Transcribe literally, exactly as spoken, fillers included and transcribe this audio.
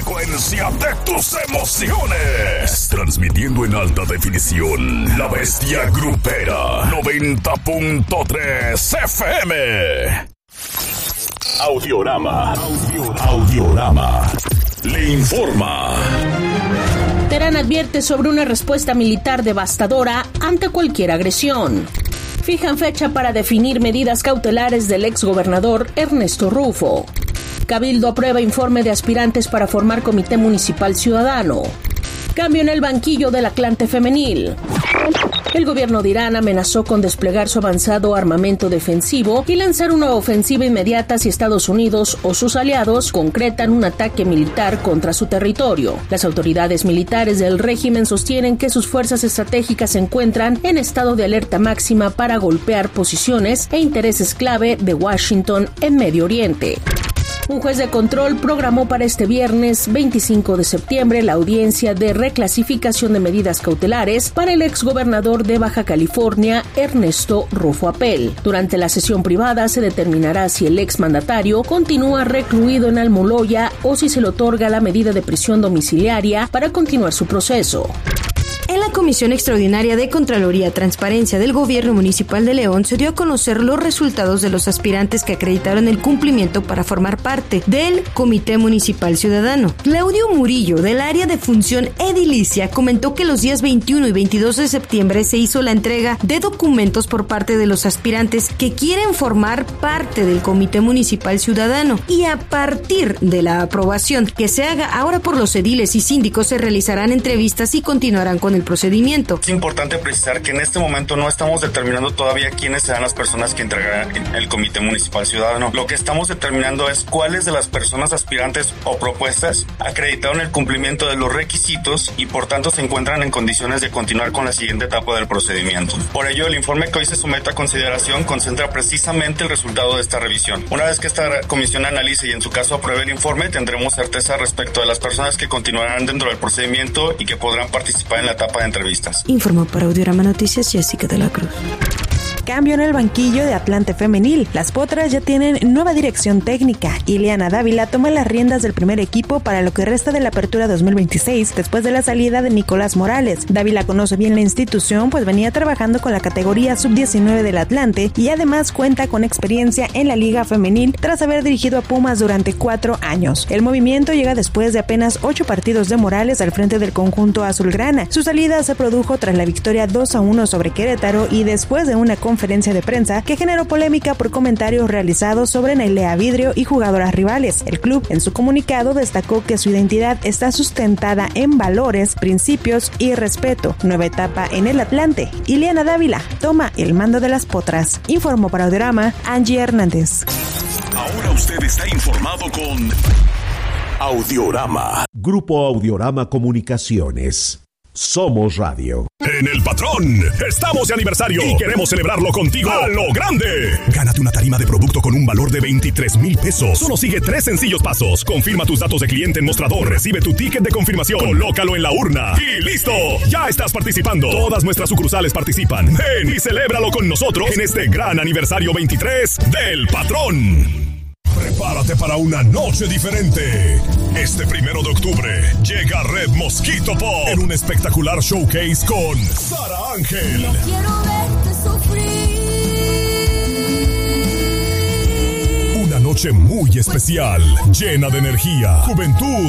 frecuencia de tus emociones. Transmitiendo en alta definición, La Bestia Grupera, noventa punto tres F M. Audiorama. Audiorama. Audiorama. Le informa. Terán advierte sobre una respuesta militar devastadora ante cualquier agresión. Fijan fecha para definir medidas cautelares del exgobernador Ernesto Rufo. Cabildo aprueba informe de aspirantes para formar Comité Municipal Ciudadano. Cambio en el banquillo del Atlante femenil. El gobierno de Irán amenazó con desplegar su avanzado armamento defensivo y lanzar una ofensiva inmediata si Estados Unidos o sus aliados concretan un ataque militar contra su territorio. Las autoridades militares del régimen sostienen que sus fuerzas estratégicas se encuentran en estado de alerta máxima para golpear posiciones e intereses clave de Washington en Medio Oriente. Un juez de control programó para este viernes veinticinco de septiembre la audiencia de reclasificación de medidas cautelares para el exgobernador de Baja California, Ernesto Rufo Apel. Durante la sesión privada se determinará si el exmandatario continúa recluido en Almoloya o si se le otorga la medida de prisión domiciliaria para continuar su proceso. En la Comisión Extraordinaria de Contraloría Transparencia del Gobierno Municipal de León se dio a conocer los resultados de los aspirantes que acreditaron el cumplimiento para formar parte del Comité Municipal Ciudadano. Claudio Murillo, del área de función edilicia, comentó que los días veintiuno y veintidós de septiembre se hizo la entrega de documentos por parte de los aspirantes que quieren formar parte del Comité Municipal Ciudadano, y a partir de la aprobación que se haga ahora por los ediles y síndicos se realizarán entrevistas y continuarán con el procedimiento. Es importante precisar que en este momento no estamos determinando todavía quiénes serán las personas que integrarán el Comité Municipal Ciudadano. Lo que estamos determinando es cuáles de las personas aspirantes o propuestas acreditaron el cumplimiento de los requisitos y por tanto se encuentran en condiciones de continuar con la siguiente etapa del procedimiento. Por ello, el informe que hoy se somete a consideración concentra precisamente el resultado de esta revisión. Una vez que esta comisión analice y en su caso apruebe el informe, tendremos certeza respecto de las personas que continuarán dentro del procedimiento y que podrán participar en la etapa de entrevistas. Informó para Audiorama Noticias Jessica de la Cruz. Cambio en el banquillo de Atlante femenil. Las Potras ya tienen nueva dirección técnica. Ileana Dávila toma las riendas del primer equipo para lo que resta de la apertura dos mil veintiséis, después de la salida de Nicolás Morales. Dávila conoce bien la institución, pues venía trabajando con la categoría sub diecinueve del Atlante y además cuenta con experiencia en la liga femenil tras haber dirigido a Pumas durante cuatro años. El movimiento llega después de apenas ocho partidos de Morales al frente del conjunto azulgrana. Su salida se produjo tras la victoria dos a uno sobre Querétaro y después de una conferencia conferencia de prensa que generó polémica por comentarios realizados sobre Nailea Vidrio y jugadoras rivales. El club en su comunicado destacó que su identidad está sustentada en valores, principios y respeto. Nueva etapa en el Atlante. Ileana Dávila toma el mando de las Potras. Informó para Audiorama Angie Hernández. Ahora usted está informado con Audiorama. Grupo Audiorama Comunicaciones. Somos Radio. En El Patrón estamos de aniversario y queremos celebrarlo contigo a lo grande. Gánate una tarima de producto con un valor de veintitrés mil pesos. Solo sigue tres sencillos pasos. Confirma tus datos de cliente en mostrador, recibe tu ticket de confirmación, colócalo en la urna y ¡listo! Ya estás participando. Todas nuestras sucursales participan. Ven y celébralo con nosotros en este gran aniversario veintitrés del Patrón. Prepárate para una noche diferente. Este primero de octubre llega Red Mosquito Pop en un espectacular showcase con Sara Ángel. No quiero verte sufrir. Una noche muy especial, llena de energía, juventud